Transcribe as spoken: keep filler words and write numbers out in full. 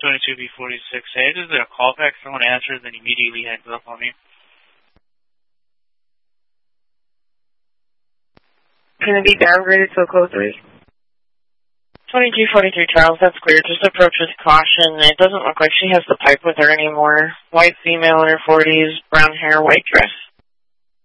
twenty-two B forty-six. Hey, this is a callback. Someone answered, then immediately hangs up on me. Can it be downgraded to a code three? twenty-two forty-three Charles, that's clear. Just approach with caution. It doesn't look like she has the pipe with her anymore. White female in her forties, brown hair, white dress.